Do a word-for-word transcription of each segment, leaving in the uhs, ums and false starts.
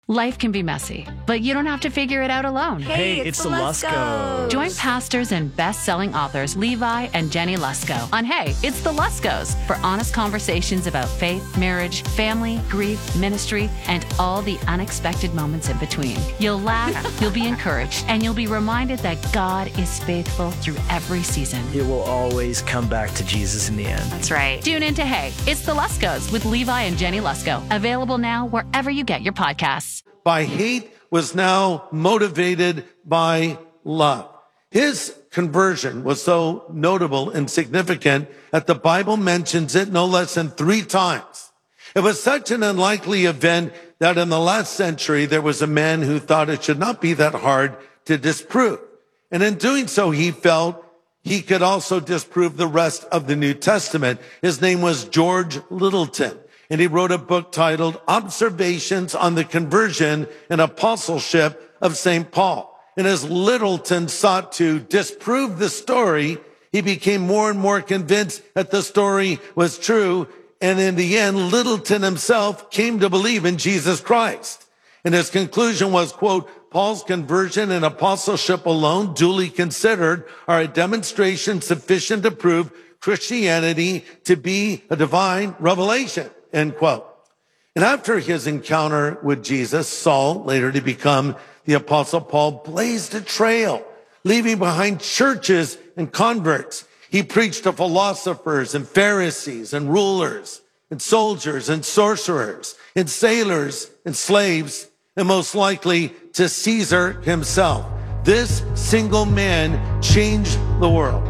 Life can be messy, but you don't have to figure it out alone. Hey, it's, it's the Luskos. Join pastors and best-selling authors Levi and Jenny Lusko on Hey, It's the Luskos for honest conversations about faith, marriage, family, grief, ministry, and all the unexpected moments in between. You'll laugh, you'll be encouraged, and you'll be reminded that God is faithful through every season. It will always come back to Jesus in the end. That's right. Tune in to Hey, It's the Luskos with Levi and Jenny Lusko. Available now wherever you get your podcasts. By hate was now motivated by love. His conversion was so notable and significant that the Bible mentions it no less than three times. It was such an unlikely event that in the last century, there was a man who thought it should not be that hard to disprove. And in doing so, he felt he could also disprove the rest of the New Testament. His name was George Littleton. And he wrote a book titled Observations on the Conversion and Apostleship of Saint Paul. And as Littleton sought to disprove the story, he became more and more convinced that the story was true. And in the end, Littleton himself came to believe in Jesus Christ. And his conclusion was, quote, Paul's conversion and apostleship alone, duly considered, are a demonstration sufficient to prove Christianity to be a divine revelation. End quote. And after his encounter with Jesus, Saul, later to become the Apostle Paul, blazed a trail, leaving behind churches and converts. He preached to philosophers and Pharisees and rulers and soldiers and sorcerers and sailors and slaves, and most likely to Caesar himself. This single man changed the world.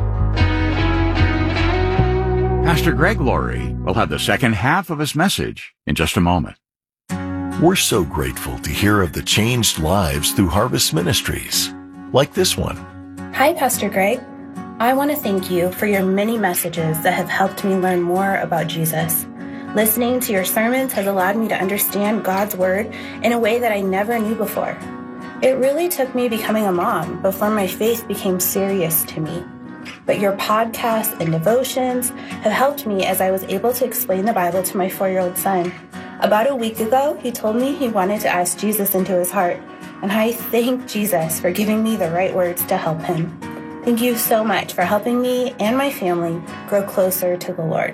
Pastor Greg Laurie will have the second half of his message in just a moment. We're so grateful to hear of the changed lives through Harvest Ministries, like this one. Hi, Pastor Greg. I want to thank you for your many messages that have helped me learn more about Jesus. Listening to your sermons has allowed me to understand God's Word in a way that I never knew before. It really took me becoming a mom before my faith became serious to me. But your podcasts and devotions have helped me as I was able to explain the Bible to my four-year-old son. About a week ago, he told me he wanted to ask Jesus into his heart, and I thank Jesus for giving me the right words to help him. Thank you so much for helping me and my family grow closer to the Lord.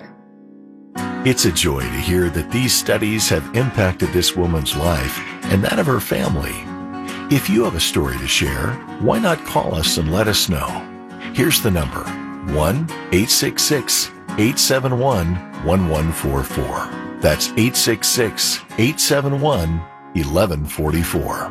It's a joy to hear that these studies have impacted this woman's life and that of her family. If you have a story to share, why not call us and let us know? Here's the number, one eight six six, eight seven one, one one four four. That's eight six six, eight seven one, one one four four.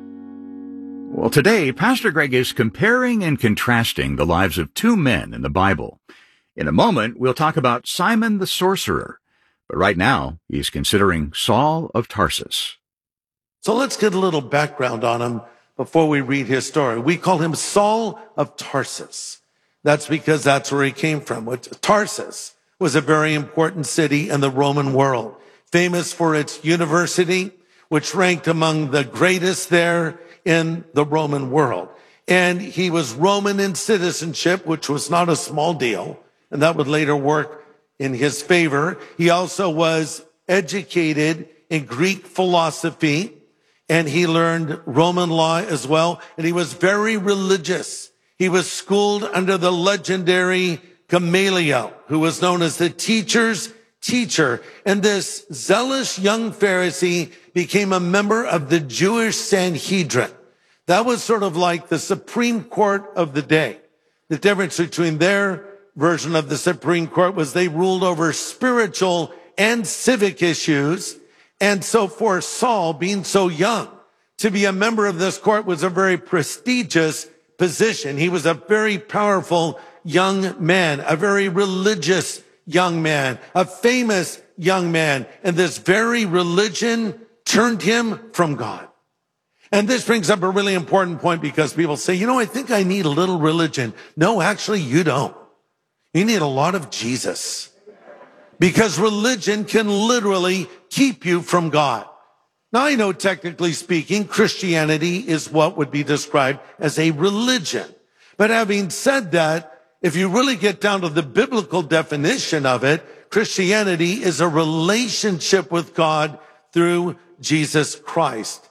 Well, today, Pastor Greg is comparing and contrasting the lives of two men in the Bible. In a moment, we'll talk about Simon the sorcerer. But right now, he's considering Saul of Tarsus. So let's get a little background on him before we read his story. We call him Saul of Tarsus. That's because that's where he came from. Tarsus was a very important city in the Roman world, famous for its university, which ranked among the greatest there in the Roman world. And he was Roman in citizenship, which was not a small deal, and that would later work in his favor. He also was educated in Greek philosophy, and he learned Roman law as well, and he was very religious. He was schooled under the legendary Gamaliel, who was known as the teacher's teacher. And this zealous young Pharisee became a member of the Jewish Sanhedrin. That was sort of like the Supreme Court of the day. The difference between their version of the Supreme Court was they ruled over spiritual and civic issues. And so for Saul, being so young, to be a member of this court was a very prestigious position. He was a very powerful young man, a very religious young man, a famous young man. And this very religion turned him from God. And this brings up a really important point because people say, you know, I think I need a little religion. No, actually, you don't. You need a lot of Jesus. Because religion can literally keep you from God. Now, I know technically speaking, Christianity is what would be described as a religion. But having said that, if you really get down to the biblical definition of it, Christianity is a relationship with God through Jesus Christ.